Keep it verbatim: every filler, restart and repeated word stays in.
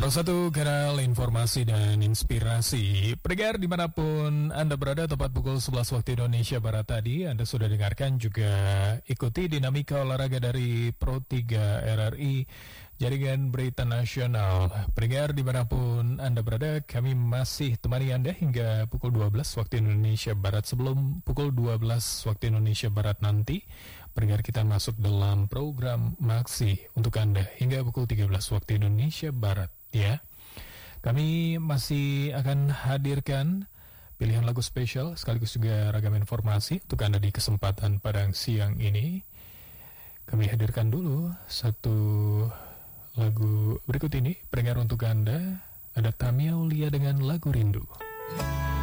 Salah satu kanal informasi dan inspirasi. Pendengar dimanapun Anda berada, tepat pukul sebelas waktu Indonesia Barat tadi, Anda sudah dengarkan juga ikuti dinamika olahraga dari Pro tiga R R I, Jaringan Berita Nasional. Pendengar dimanapun Anda berada, kami masih temani Anda hingga pukul dua belas waktu Indonesia Barat. Sebelum pukul dua belas waktu Indonesia Barat nanti, pendengar kita masuk dalam program Maksi untuk Anda hingga pukul tiga belas waktu Indonesia Barat. Ya, kami masih akan hadirkan pilihan lagu spesial sekaligus juga ragam informasi untuk Anda di kesempatan pada siang ini. Kami hadirkan dulu satu lagu berikut ini, pendengar untuk Anda. Ada Tami Aulia dengan lagu Rindu.